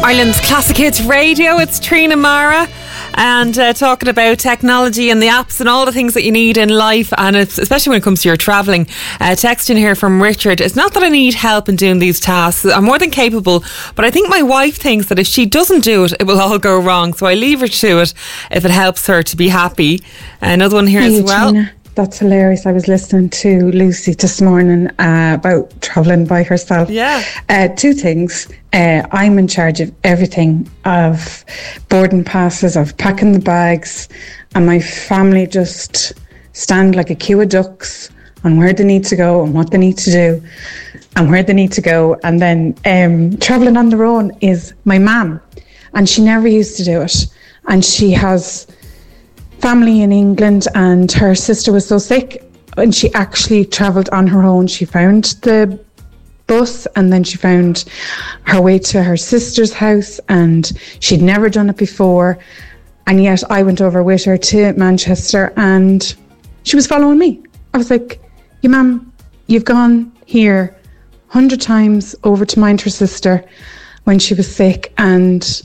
Ireland's Classic Hits Radio. It's Trina Mara and talking about technology and the apps and all the things that you need in life, and it's, especially when it comes to your travelling. Text in here from Richard. It's not that I need help in doing these tasks. I'm more than capable, but I think my wife thinks that if she doesn't do it, it will all go wrong. So I leave her to it if it helps her to be happy. Another one here as well. Trina. That's hilarious. I was listening to Lucy this morning about travelling by herself. Yeah. Two things. I'm in charge of everything, of boarding passes, of packing the bags, and my family just stand like a queue of ducks on where they need to go and what they need to do and where they need to go. And then travelling on their own is my mum, and she never used to do it. And she has family in England, and her sister was so sick and she actually travelled on her own. She found the bus and then she found her way to her sister's house, and she'd never done it before, and yet I went over with her to Manchester and she was following me. I was like, "Yeah, ma'am, you've gone here 100 times over to mind her sister when she was sick," and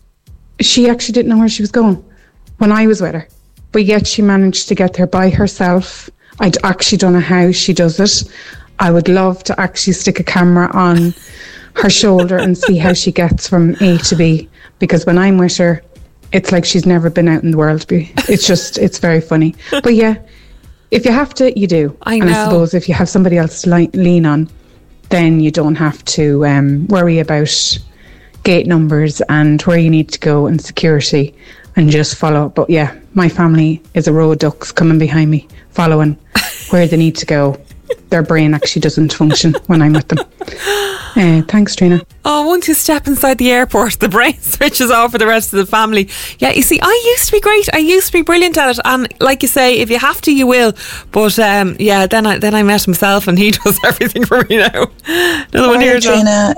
she actually didn't know where she was going when I was with her. But yet she managed to get there by herself. I actually don't know how she does it. I would love to actually stick a camera on her shoulder and see how she gets from A to B. Because when I'm with her, it's like she's never been out in the world. It's very funny. But yeah, if you have to, you do. I know. And I suppose if you have somebody else to lean on, then you don't have to worry about gate numbers and where you need to go and security, and just follow. But yeah, my family is a row of ducks coming behind me, following where they need to go. Their brain actually doesn't function when I'm with them. Thanks, Trina. Oh, once you step inside the airport, the brain switches off for the rest of the family. Yeah, you see, I used to be great. I used to be brilliant at it. And like you say, if you have to, you will. But yeah, then I met himself and he does everything for me now. Another one here, Trina.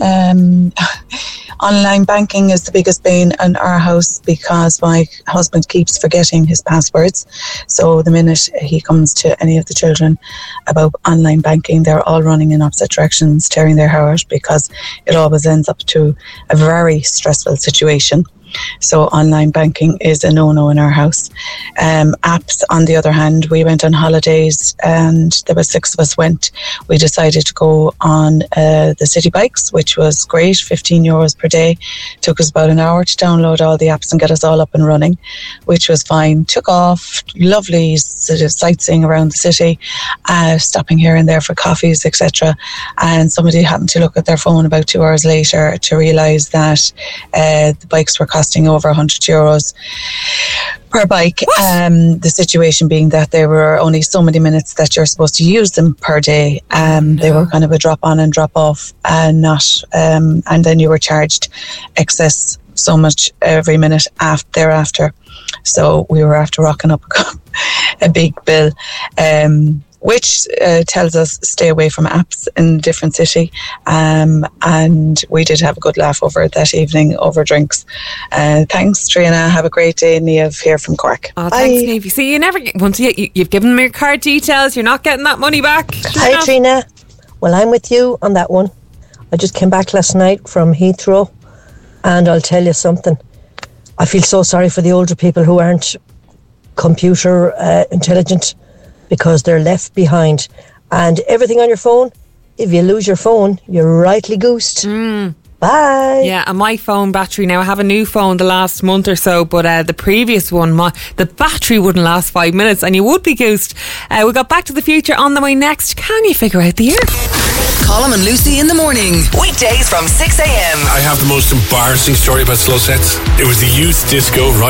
Online banking is the biggest bane in our house because my husband keeps forgetting his passwords. So the minute he comes to any of the children about online banking, they're all running in opposite directions, tearing their hair out, because it always ends up to a very stressful situation. So online banking is a no-no in our house. Apps, on the other hand, we went on holidays and there were 6 of us went. We decided to go on the city bikes, which was great, €15 per day. Took us about an hour to download all the apps and get us all up and running, which was fine. Took off, lovely sort of sightseeing around the city, stopping here and there for coffees, etc. And somebody happened to look at their phone about 2 hours later to realise that the bikes were costing over €100 per bike. The situation being that there were only so many minutes that you're supposed to use them per day. They were kind of a drop on and drop off, and then you were charged excess so much every minute thereafter. So we were after rocking up a big bill. Which tells us stay away from apps in a different city. And we did have a good laugh over it that evening over drinks. Thanks, Trina. Have a great day. Niamh here from Cork. Oh, thanks, Niamh. You see, once you've given them your card details, you're not getting that money back. Hi, Trina. Well, I'm with you on that one. I just came back last night from Heathrow, and I'll tell you something. I feel so sorry for the older people who aren't computer intelligent, because they're left behind. And everything on your phone, if you lose your phone, you're rightly goosed. Bye. Yeah, and my phone battery now, I have a new phone the last month or so, but the previous one, the battery wouldn't last 5 minutes and you would be goosed. We got Back to the Future on the way next. Can you figure out the year? Colm and Lucy in the morning, weekdays from 6 a.m. I have the most embarrassing story about slow sets. It was the youth disco right